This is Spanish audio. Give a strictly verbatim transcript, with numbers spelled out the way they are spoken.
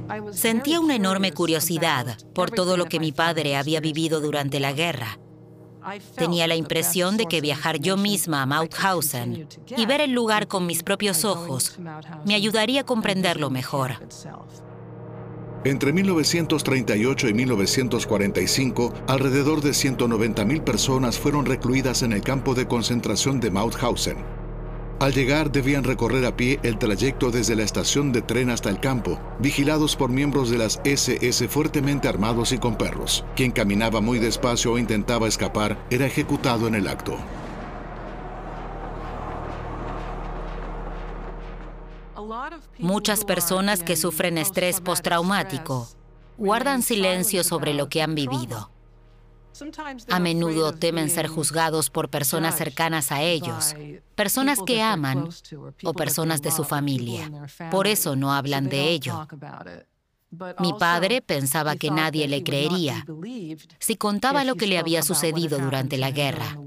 Sentía una enorme curiosidad por todo lo que mi padre había vivido durante la guerra. Tenía la impresión de que viajar yo misma a Mauthausen y ver el lugar con mis propios ojos me ayudaría a comprenderlo mejor. Entre mil novecientos treinta y ocho y mil novecientos cuarenta y cinco, alrededor de ciento noventa mil personas fueron recluidas en el campo de concentración de Mauthausen. Al llegar, debían recorrer a pie el trayecto desde la estación de tren hasta el campo, vigilados por miembros de las ese ese fuertemente armados y con perros. Quien caminaba muy despacio o intentaba escapar era ejecutado en el acto. Muchas personas que sufren estrés postraumático guardan silencio sobre lo que han vivido. A menudo temen ser juzgados por personas cercanas a ellos, personas que aman o personas de su familia. Por eso no hablan de ello. Mi padre pensaba que nadie le creería si contaba lo que le había sucedido durante la guerra.